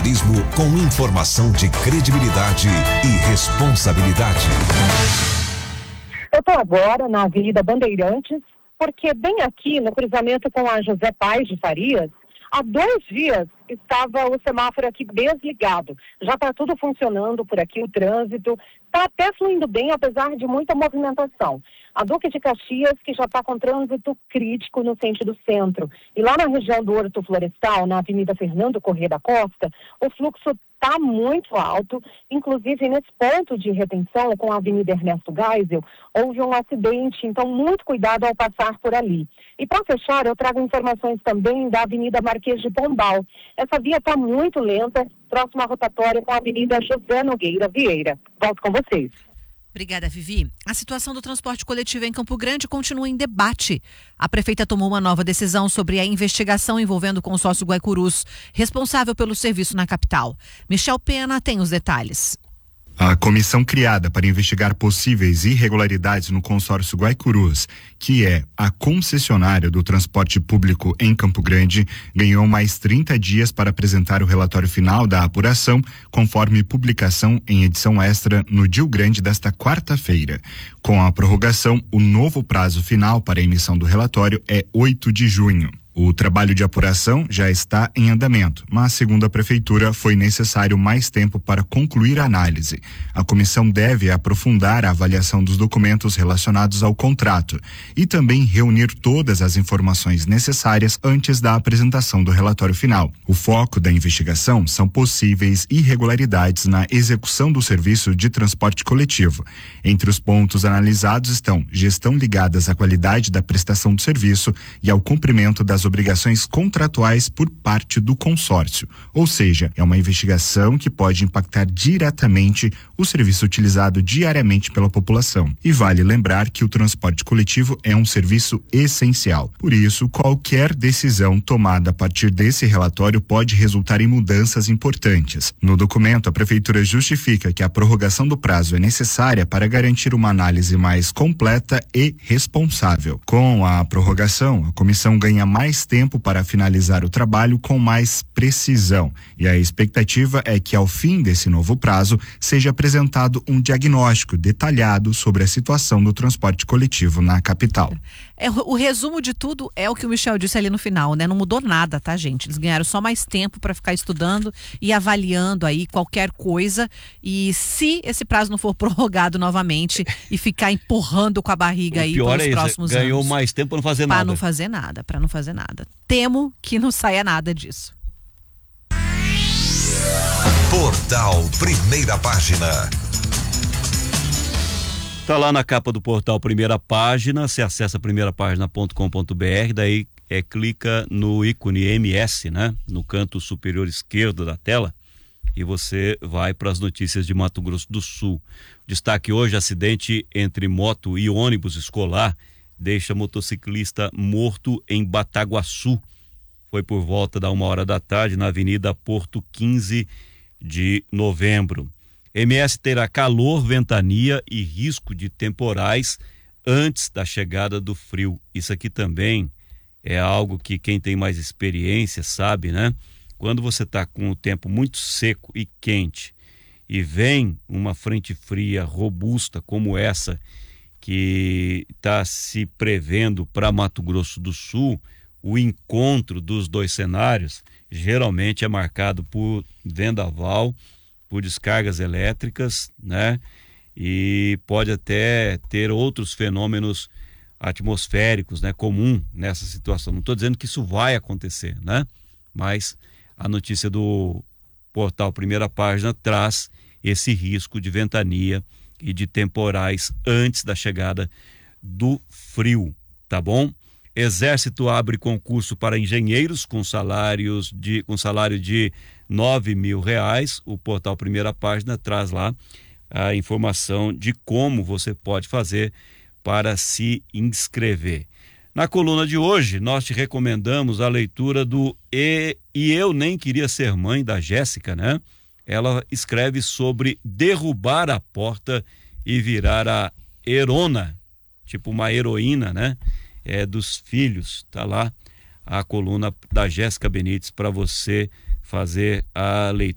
Jornalismo com informação de credibilidade e responsabilidade. Eu estou agora na Avenida Bandeirantes, porque bem aqui no cruzamento com a José Paes de Farias, há 2 dias estava o semáforo aqui desligado. Já está tudo funcionando por aqui, o trânsito está até fluindo bem, apesar de muita movimentação. A Duque de Caxias, que já está com trânsito crítico no sentido centro. E lá na região do Horto Florestal, na Avenida Fernando Corrêa da Costa, o fluxo está muito alto. Inclusive, nesse ponto de retenção com a Avenida Ernesto Geisel, houve um acidente, então muito cuidado ao passar por ali. E para fechar, eu trago informações também da Avenida Marquês de Pombal. Essa via está muito lenta, próxima à rotatória com a Avenida José Nogueira Vieira. Volto com vocês. Obrigada, Vivi. A situação do transporte coletivo em Campo Grande continua em debate. A prefeita tomou uma nova decisão sobre a investigação envolvendo o consórcio Guaicurus, responsável pelo serviço na capital. Michel Pena tem os detalhes. A comissão criada para investigar possíveis irregularidades no consórcio Guaicurus, que é a concessionária do transporte público em Campo Grande, ganhou mais 30 dias para apresentar o relatório final da apuração, conforme publicação em edição extra no Dio Grande desta quarta-feira. Com a prorrogação, o novo prazo final para a emissão do relatório é 8 de junho. O trabalho de apuração já está em andamento, mas, segundo a Prefeitura, foi necessário mais tempo para concluir a análise. A comissão deve aprofundar a avaliação dos documentos relacionados ao contrato e também reunir todas as informações necessárias antes da apresentação do relatório final. O foco da investigação são possíveis irregularidades na execução do serviço de transporte coletivo. Entre os pontos analisados estão gestão ligadas à qualidade da prestação do serviço e ao cumprimento das obrigações contratuais por parte do consórcio. Ou seja, é uma investigação que pode impactar diretamente o serviço utilizado diariamente pela população. E vale lembrar que o transporte coletivo é um serviço essencial. Por isso, qualquer decisão tomada a partir desse relatório pode resultar em mudanças importantes. No documento, a Prefeitura justifica que a prorrogação do prazo é necessária para garantir uma análise mais completa e responsável. Com a prorrogação, a comissão ganha mais tempo para finalizar o trabalho com mais precisão. E a expectativa é que, ao fim desse novo prazo, seja apresentado um diagnóstico detalhado sobre a situação do transporte coletivo na capital. O resumo de tudo é o que o Michel disse ali no final, né? Não mudou nada, tá, gente? Eles ganharam só mais tempo para ficar estudando e avaliando aí qualquer coisa. E se esse prazo não for prorrogado novamente e ficar empurrando com a barriga aí pelos próximos anos. Ganhou mais tempo para não fazer nada. Para não fazer nada. Temo que não saia nada disso. Portal Primeira Página. Tá lá na capa do portal Primeira Página, você acessa primeirapagina.com.br, daí clica no ícone MS, né? No canto superior esquerdo da tela, e você vai para as notícias de Mato Grosso do Sul. Destaque hoje: acidente entre moto e ônibus escolar deixa motociclista morto em Bataguaçu. Foi por volta da 1h da tarde na Avenida Porto 15 de Novembro. MS terá calor, ventania e risco de temporais antes da chegada do frio. Isso aqui também é algo que quem tem mais experiência sabe, né? Quando você está com o tempo muito seco e quente e vem uma frente fria robusta como essa que está se prevendo para Mato Grosso do Sul, o encontro dos dois cenários geralmente é marcado por vendaval, por descargas elétricas, né? E pode até ter outros fenômenos atmosféricos, né? Comum nessa situação. Não estou dizendo que isso vai acontecer, né? Mas a notícia do portal Primeira Página traz esse risco de ventania e de temporais antes da chegada do frio, tá bom? Exército abre concurso para engenheiros com salário de R$9.000. O portal Primeira Página traz lá a informação de como você pode fazer para se inscrever. Na coluna de hoje, nós te recomendamos a leitura do E Eu Nem Queria Ser Mãe, da Jéssica, né? Ela escreve sobre derrubar a porta e virar a herona, tipo uma heroína, né? Dos filhos. Tá lá a coluna da Jéssica Benites para você fazer a leitura.